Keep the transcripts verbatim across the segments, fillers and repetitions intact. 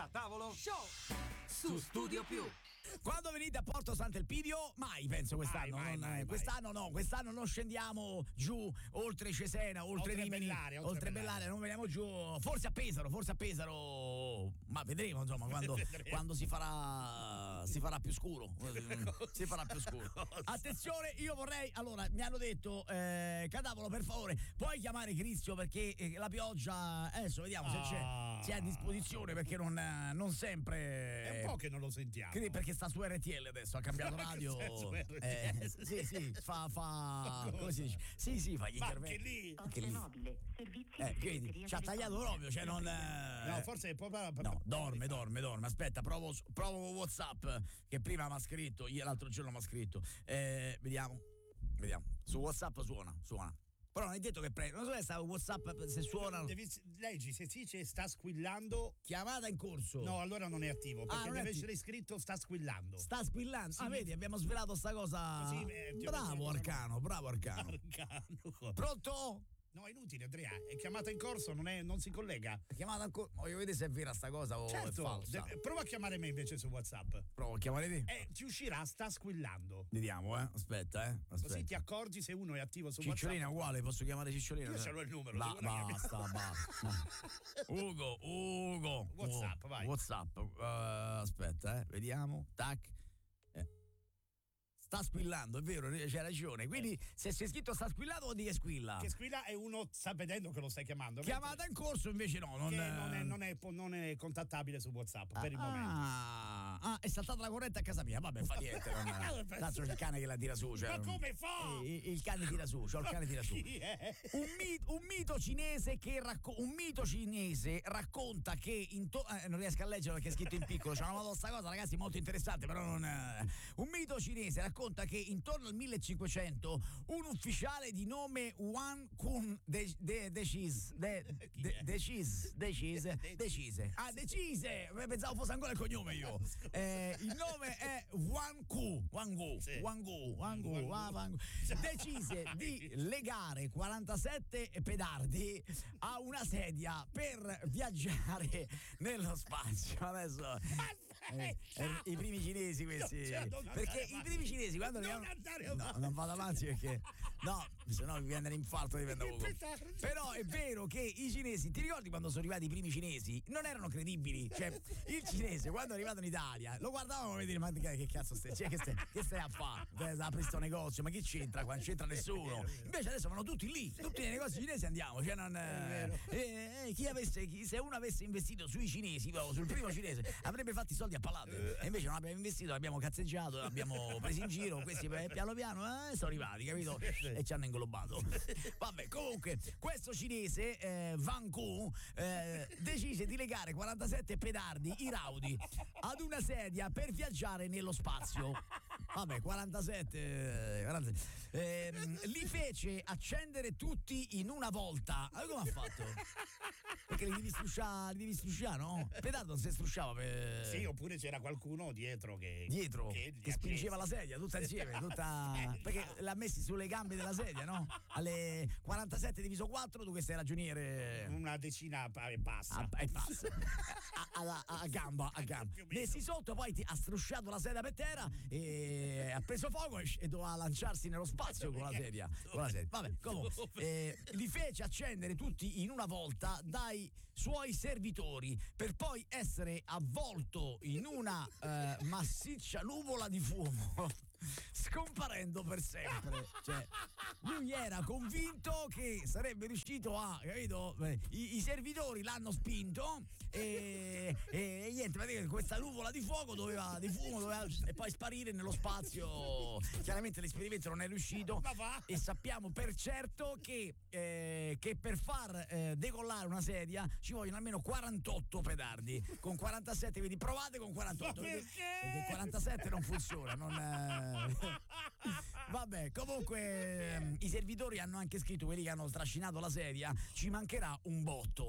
Catavolo Show su Studio Più. Quando venite a Porto Sant'Elpidio? Mai, penso quest'anno. Mai, mai, non, mai, quest'anno no, quest'anno non scendiamo giù oltre Cesena, oltre, Oltre Rimini, Bellare, oltre oltre Bellare. Bellare, non veniamo giù. Forse a Pesaro, forse a Pesaro, ma vedremo insomma quando, Vedremo. quando si farà si farà più scuro. Si farà più scuro. Attenzione, io vorrei, allora, mi hanno detto eh, Catavolo, per favore, puoi chiamare Crisio perché eh, la pioggia, adesso vediamo se c'è, Ah. se è a disposizione perché non, eh, non sempre È un po' che non lo sentiamo. Quindi perché sta su R T L adesso, ha cambiato radio. Su R T L? Eh, sì, sì, fa, fa come si dice? Sì, sì, fa gli Ma interventi. anche lì? Anche lì. mobile, servizi Eh, di vedi, segreteria ci ha tagliato proprio, cioè non. eh, No, forse è proprio. No, dorme, dorme, dorme. Aspetta, provo, provo WhatsApp che prima mi ha scritto, ieri l'altro giorno mi ha scritto. Eh, vediamo, vediamo. Su WhatsApp suona, suona. Però non è detto che prende. Non so se sta WhatsApp se suona. Devi, leggi, se si dice sta squillando. Chiamata in corso. No, allora non è attivo. Perché Ah, non è deve attivo. essere scritto sta squillando. Sta squillando. Sì, ah, mi- vedi, abbiamo svelato sta cosa. Così, eh, ti ho bravo detto- Arcano, bravo Arcano. Arcano. Pronto? No, è inutile, Andrea. È chiamata in corso, non, è, non si collega. Chiamata ancora. Voglio vedere se è vera sta cosa o è Certo, falsa. de- prova a chiamare me invece su WhatsApp. Provo a chiamare te. Eh, ti uscirà sta squillando. Vediamo, eh. Aspetta, eh. Aspetta. Così ti accorgi se uno è attivo su Cicciolina WhatsApp. uguale, posso chiamare Cicciolina? Io ce l'ho il numero, Ba- devo la chiamare. basta, basta. Ugo, Ugo. WhatsApp, Ugo, vai. WhatsApp. Uh, aspetta, eh. Vediamo. Tac. Eh. Sta squillando, è vero, c'hai ragione. Quindi se c'è scritto sta squillando vuol dire che squilla. Che squilla e uno sta vedendo che lo stai chiamando. Chiamata in corso invece no. Non, Che non è, non, è, non è contattabile su WhatsApp per il ah, momento. Ah, è saltata la corrente a casa mia. Vabbè, fa niente. Non, tanto c'è il cane che la tira su. Cioè, Ma come fa? Eh, Il, il cane tira su, c'ho il cane tira su. Chi è? Un, mit- un mito cinese che racco- un mito cinese racconta che into- eh, non riesco a leggere perché è scritto in piccolo. C'è una questa cosa, ragazzi, molto interessante, però non. eh. Un mito cinese racconta che intorno al millecinquecento un ufficiale di nome Wan Kun de- de- decise de- de- decise decise decise ah decise pensavo fosse ancora il cognome io. Eh, il nome è Wan Ku Wan Gu Sì. Wan Gu Wan Gu Wan Wan Gu. Decise di legare quarantasette pedardi a una sedia per viaggiare nello spazio. Adesso eh, eh, i primi cinesi questi, No, cioè, non perché andare i primi cinesi quando Non arrivano- andare no, avanti. non vado avanti perché no, se no mi viene l'infarto, dipende poco. Però è vero che i cinesi, ti ricordi quando sono arrivati i primi cinesi? Non erano credibili. Cioè, il cinese quando è arrivato in Italia lo guardavano e dire ma che, che cazzo stai? Cioè, che stai, che stai a fare? Stai a aprire sto negozio, ma chi c'entra qua? Non c'entra nessuno. Invece adesso vanno tutti lì, tutti nei negozi cinesi andiamo. Cioè non, eh, eh, chi avesse, chi, se uno avesse investito sui cinesi, proprio sul primo cinese, avrebbe fatto i soldi a palate. E invece non abbiamo investito, abbiamo cazzeggiato, abbiamo preso in giro, questi eh, piano piano eh, sono arrivati, capito? E ci hanno inglobato. Vabbè, comunque, questo cinese, eh, Van Ku, eh, decise di legare quarantasette pedardi iraudi ad una sedia per viaggiare nello spazio. Vabbè, quarantasette, eh, quarantasette. Ehm, li fece accendere tutti in una volta. Ma come ha fatto? Perché li devi strusciare, li devi strusciare, no? Il pedardo non si strusciava per... Sì, oppure c'era qualcuno dietro che. dietro che, che, spingeva la sedia tutta insieme, tutta perché l'ha messi sulle gambe della sedia, no? Alle quarantasette diviso quattro tu che sei ragioniere Una decina e passa. a, e passa a, a, a, a gamba a gamba Più o meno. messi sotto, poi ti, ha strusciato la sedia per terra e ha preso fuoco e, e doveva lanciarsi nello spazio con la sedia, con la sedia. Vabbè, comunque eh, li fece accendere tutti in una volta dai suoi servitori per poi essere avvolto in una eh, massiccia nuvola di fumo scomparendo per sempre. Cioè, lui era convinto che sarebbe riuscito a, capito? I, i servitori l'hanno spinto e, e niente, praticamente questa nuvola di fuoco doveva, di fumo doveva e poi sparire nello spazio. Chiaramente l'esperimento non è riuscito e sappiamo per certo che, eh, che per far eh, decollare una sedia ci vogliono almeno quarantotto pedardi. Con quarantasette, quindi provate con quarantotto. Ma perché, perché? perché quarantasette non funziona, non, eh, vabbè, comunque ehm, i servitori hanno anche scritto, quelli che hanno trascinato la sedia, ci mancherà un botto.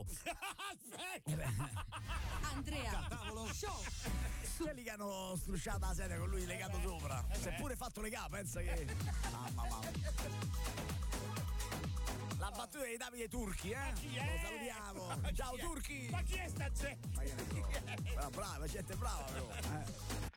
Andrea Catavolo Show. Quelli che hanno strusciato la sedia con lui legato sopra, si è pure fatto legare, pensa che mamma mamma. La battuta di Davide Turchi, eh? Chi è? Lo salutiamo. Ma chi Ciao è? Turchi. Ma chi è sta gente? Ma che ne so. Vabbè. gente brava però. Eh.